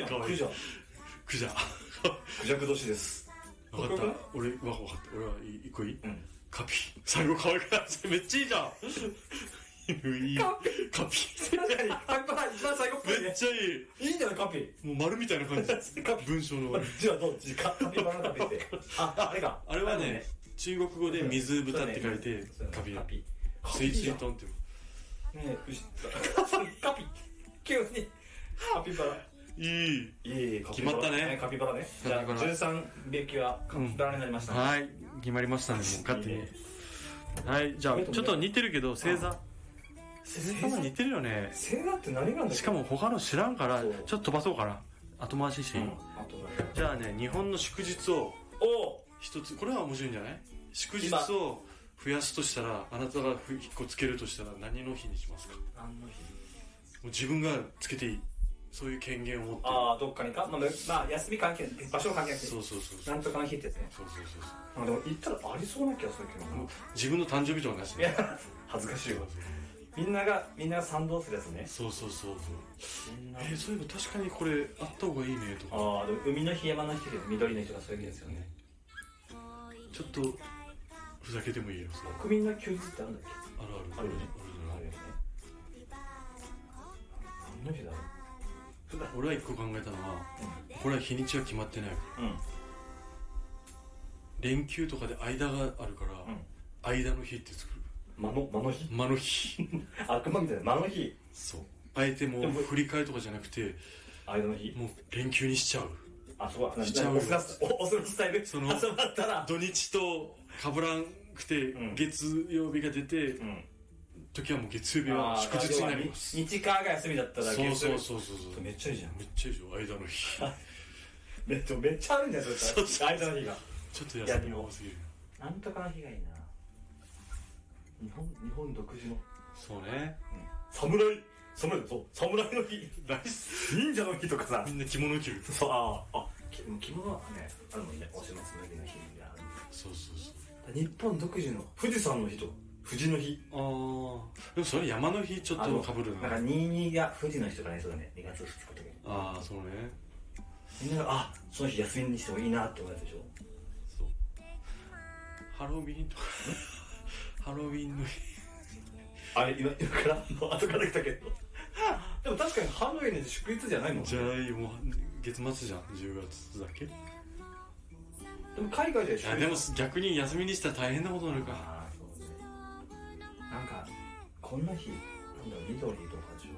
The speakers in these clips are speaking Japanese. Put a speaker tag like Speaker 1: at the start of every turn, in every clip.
Speaker 1: かわいい。
Speaker 2: クジャ
Speaker 1: クジャ。
Speaker 2: クジャク年です。
Speaker 1: わかった。俺は分かった。俺は一個いい、
Speaker 2: うん、
Speaker 1: カピ。最後可愛くなってめっちゃいいじゃん。いい。
Speaker 2: カピ。
Speaker 1: カピ。
Speaker 2: 確かに、カピバラ一番最後っぽいね。
Speaker 1: めっちゃいい。
Speaker 2: いいんじゃないカピ。
Speaker 1: もう丸みたいな感じ。文章の。
Speaker 2: じゃあどっちカピバラのカピって。あれか。
Speaker 1: あれはね、中国語で水豚って書いて、カピ。スイートンって。
Speaker 2: ねえ、カピ。急に、カピバラ。
Speaker 1: いい。
Speaker 2: 決
Speaker 1: まったね。
Speaker 2: カピバラね。じゃあ、13匹はカピバラになりましたね。
Speaker 1: はい。決まりましたね、もう勝手に。はい、じゃあ、ちょっと似てるけど、星座。星座も似てるよね。
Speaker 2: 星座って何があるんだっけ？
Speaker 1: しかも他の知らんから、ちょっと飛ばそうかな。後回ししていい？じゃあね、日本の祝日を、一つ、これは面白いんじゃない？祝日を増やすとしたら、あなたが1個つけるとしたら何の日にしますか？
Speaker 2: 何の日？
Speaker 1: もう自分がつけていい。そういう権限を持って。
Speaker 2: どっかにか、まあ休み関係ない、場所関係なくて。
Speaker 1: そう。
Speaker 2: なんとかの日ってやつね。
Speaker 1: そう。
Speaker 2: でも言ったらありそうな気がするけどな。
Speaker 1: 自分の誕生日とかなし
Speaker 2: ね。いや、恥ずかしいわ。みんなが賛同するやつね。
Speaker 1: そう。そういえば確かにこれあった方がいいねとか。
Speaker 2: でも海の日、山の日で緑の日とかそういう日ですよね。
Speaker 1: ちょっとふざけてもいいよ。
Speaker 2: 国民の休日ってあるんだっけ？
Speaker 1: あるね。
Speaker 2: あるよね。何の日だろう。
Speaker 1: 俺は一個考えたのは、これは日にちは決まってないから、連休とかで間があるから、間の日って作る。
Speaker 2: 間の日悪魔みたいな間の日。
Speaker 1: そう。あえてもう振り替えとかじゃなくて、
Speaker 2: 間の日
Speaker 1: もう連休にしちゃう。
Speaker 2: そこはしちゃう。オスのスタイル。
Speaker 1: その
Speaker 2: 集まったら
Speaker 1: 土日と被らんくて、月曜日が出て、時はもう月曜日は祝日になります。
Speaker 2: 日火が休みだったら月曜日。そう。めっちゃいいじゃん。
Speaker 1: めっちゃいいじゃん、間の日。
Speaker 2: めっちゃあるんだよ、それ。そう間の日が。
Speaker 1: ちょっと休みが多すぎる。
Speaker 2: なんとかの日がいいな。日本独自の。
Speaker 1: そうね。
Speaker 2: 侍の日。忍者の日とかさ。
Speaker 1: みんな着物着る。
Speaker 2: そう、着物はね、あるもんね、おしまつなぎの日がある。
Speaker 1: そう。
Speaker 2: 日本独自の富士山の日と富士の日。
Speaker 1: でもそれ山の日ちょっと被るな。
Speaker 2: なんか22が富士の日とかね、そうだね、2月2日とか。
Speaker 1: そうね。
Speaker 2: みんながその日休みにしてもいいなって思うやつでしょ。
Speaker 1: そう。ハロウィンとかハロウィンの日
Speaker 2: 今から後から来たけどでも確かにハロウィンって祝日じゃないもんね。
Speaker 1: じゃないよ、もう月末じゃん、10月だっけ。で
Speaker 2: も海外で
Speaker 1: でも逆に休みにしたら大変なことになるか。
Speaker 2: そうね。なんかこんな日なんだろう、緑とかでし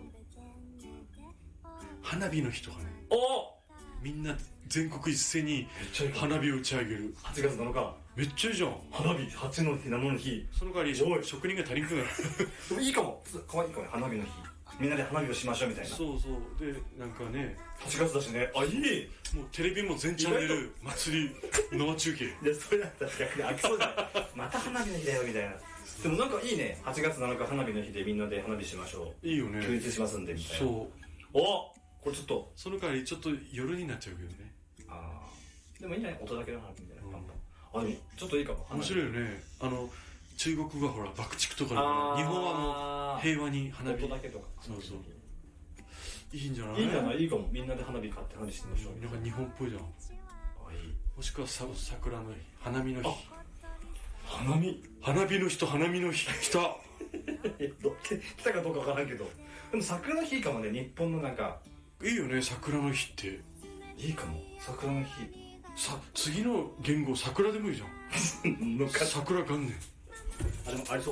Speaker 2: ょ。
Speaker 1: 花火の日とかね。みんな全国一斉に花火を打ち上げる。
Speaker 2: 8月7日。
Speaker 1: めっちゃいいじゃん。
Speaker 2: 花火8の日7の日。
Speaker 1: その代わり職人が足りんくなる。
Speaker 2: でもいいかも。可愛いかも、花火の日。みんなで花火をしましょうみたいな。
Speaker 1: そうでなんかね、
Speaker 2: 8月だしね。いい。
Speaker 1: もうテレビも全チャンネル祭り生中継。
Speaker 2: いや、それだったら逆に飽きそうじゃない。また花火の日だよみたいな。でもなんかいいね。8月7日花火の日でみんなで花火しましょう。
Speaker 1: いいよね。
Speaker 2: 休日しますんでみたいな。
Speaker 1: そう。
Speaker 2: これちょっと。
Speaker 1: その代わりちょっと夜になっちゃうけどね。
Speaker 2: でもいいんじゃない？音だけの花火みたいな。でもちょっといいかも。
Speaker 1: 面白いよね。中国がほら爆竹とか日本は平和に花火。
Speaker 2: 音だけとか。
Speaker 1: そう。いいんじゃない？
Speaker 2: いいかも。みんなで花火買って花火してみましょう。
Speaker 1: なんか日本っぽいじゃん。もしくは桜の日、花見の日。花火の日と花見の日来た。
Speaker 2: 来たかどうかわからんけど。でも桜の日いいかもね。日本のなんか
Speaker 1: いいよね、桜の日って。
Speaker 2: いいかも。桜の日。
Speaker 1: 次の言語桜でもいいじゃん。桜元年。
Speaker 2: でもありそう。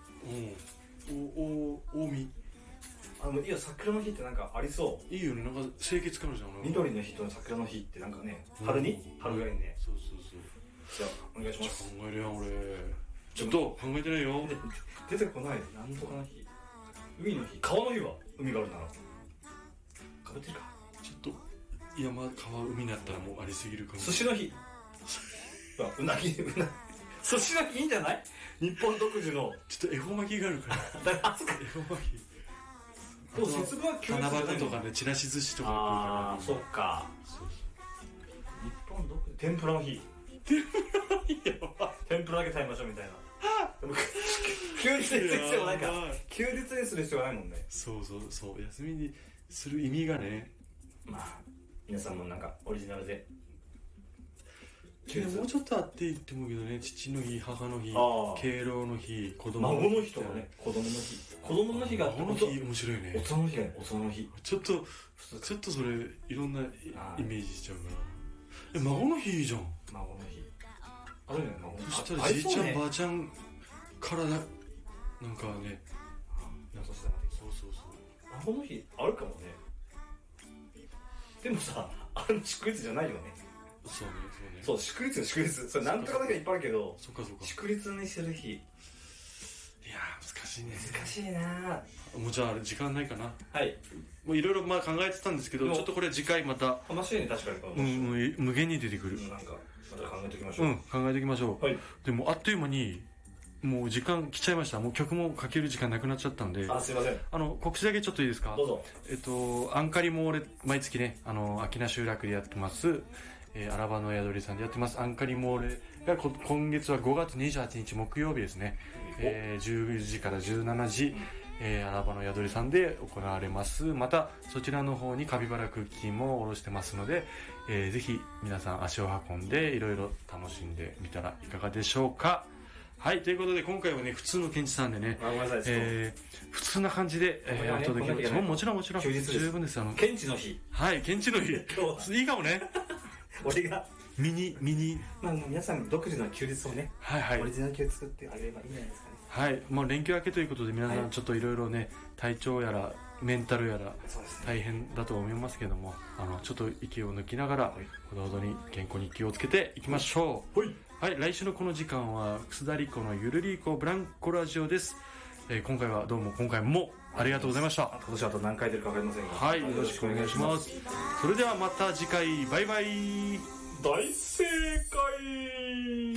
Speaker 1: 近江。
Speaker 2: いや、桜の日ってなんかありそう。
Speaker 1: いいよね、なんか清潔感あるじゃん。
Speaker 2: 緑の日と桜の日ってなんかね、春がいいね。
Speaker 1: そう。
Speaker 2: じゃあお願いします。
Speaker 1: 考えるやん俺。ちょっと考えてないよ。
Speaker 2: 出てこない。なんとかの日、海の日、川の日は海があるならかぶってるか。
Speaker 1: ちょっと山川海になったらもうありすぎるかも。
Speaker 2: 寿司の日。うなぎ寿司の日いいんじゃない？日本独自の。
Speaker 1: ちょっと恵方巻きがあるから。恵方巻き。
Speaker 2: でも節分は
Speaker 1: 七夕とかね、ちらし寿司とか。
Speaker 2: そっか。日本独自天ぷらの日。天ぷらだけ食べましょうみたいな。でも休日にする必要ないか。休日にする必要ないもんね。
Speaker 1: そう。休みにする意味がね。
Speaker 2: 皆さんもなんかオリジナルで
Speaker 1: もうちょっとあっていいって思うけどね。父の日、母の日、敬老の日、子供
Speaker 2: の日、孫の日とかね。子供の日、子供の日が
Speaker 1: 孫の日面白いね。
Speaker 2: 大人の日がね、大人の日。
Speaker 1: ちょっとそれいろんなイメージしちゃうから。孫の日いいじゃん。
Speaker 2: 孫の日あるね。孫の日
Speaker 1: そしたらじいちゃんばあちゃんからなんかね、
Speaker 2: そう孫の日あるかもね。でもさ、祝日じゃないよね。そう、祝日。それなんとかだけいっぱいあるけど、祝日にする日。いや
Speaker 1: 難しいね。
Speaker 2: 難しいな。
Speaker 1: もうじゃあ時間ないかな。
Speaker 2: はい。
Speaker 1: もういろいろ考えてたんですけど、ちょっとこれ次回また。
Speaker 2: 面白いね、確かに。
Speaker 1: 無限に出てくる。
Speaker 2: なんかまた考えておきましょう。
Speaker 1: 考えておきましょう。
Speaker 2: はい。
Speaker 1: でもあっという間にもう時間来ちゃいました。もう曲もかける時間なくなっちゃったんで。
Speaker 2: すいません。
Speaker 1: 告知だけちょっといいですか。
Speaker 2: どうぞ。
Speaker 1: アンカリも俺毎月ね、秋名集落でやってます。荒場の宿りさんでやってます。アンカリモーレが今月は5月28日木曜日ですね。10時から17時、荒場の宿りさんで行われます。またそちらの方にカピバラクッキーもおろしてますので、ぜひ皆さん足を運んでいろいろ楽しんでみたらいかがでしょうか。はい、ということで今回はね、普通のケンチさんでね、普通な感じで、お届けします。もちろん十分です。
Speaker 2: ケンチの日。
Speaker 1: はい、ケンチの日。いいかもね。
Speaker 2: 俺が
Speaker 1: ミニ
Speaker 2: 皆さん独自の休日をね、オリジナル休作ってあげればいいんじゃないですかね。
Speaker 1: はい、もう連休明けということで皆さんちょっといろいろね、体調やらメンタルやら大変だと思いますけども、ちょっと息を抜きながらほどほどに健康に気をつけていきましょう。はい、来週のこの時間はくすだりこのゆるりこブランコラジオです。今回もありがとうございました。
Speaker 2: 今年あと何回出るか分かりませんが、
Speaker 1: はい、よろしくお願いします。それではまた次回、バイバイ。
Speaker 2: 大正解。